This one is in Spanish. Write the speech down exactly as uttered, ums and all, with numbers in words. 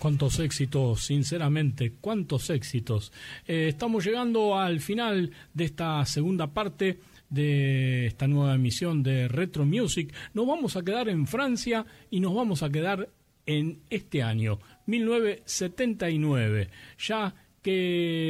Cuántos éxitos, sinceramente, cuántos éxitos. Eh, estamos llegando al final de esta segunda parte de esta nueva emisión de Retro Music. Nos vamos a quedar en Francia y nos vamos a quedar en este año, mil novecientos setenta y nueve, ya que